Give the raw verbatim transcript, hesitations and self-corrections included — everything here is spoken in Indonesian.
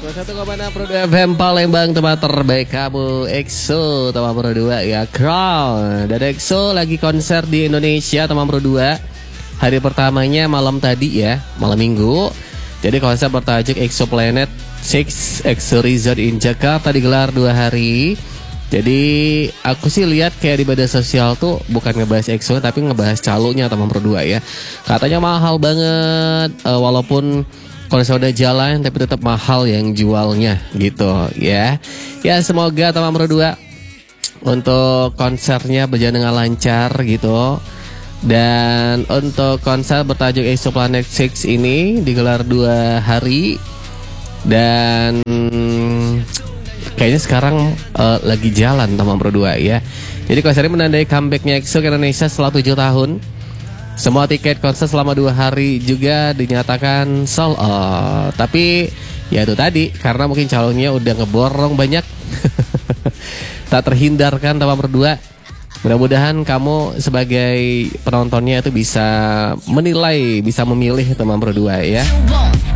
satu koma enam Pro dua F M Palembang, tempat terbaik kamu. EXO teman Pro dua ya, Crown. Dan EXO lagi konser di Indonesia teman Pro dua. Hari pertamanya malam tadi ya, malam minggu. Jadi konser bertajuk EXO Planet Six EXO Resort in Jakarta digelar dua hari. Jadi aku sih lihat kayak di media sosial tuh bukan ngebahas EXO tapi ngebahas calonnya teman Pro dua ya. Katanya mahal banget, uh, walaupun konser udah jalan tapi tetap mahal yang jualnya gitu ya. Ya semoga teman Pro dua untuk konsernya berjalan dengan lancar gitu. Dan untuk konser bertajuk EXO Planet Six ini digelar dua hari. Dan kayaknya sekarang uh, lagi jalan teman Pro dua ya. Jadi konser ini menandai comebacknya EXO ke Indonesia setelah tujuh tahun. Semua tiket konser selama dua hari juga dinyatakan sold out. Tapi ya itu tadi, karena mungkin calonnya udah ngeborong banyak. Tak terhindarkan teman Pro dua. Mudah-mudahan kamu sebagai penontonnya itu bisa menilai, bisa memilih teman Pro dua ya.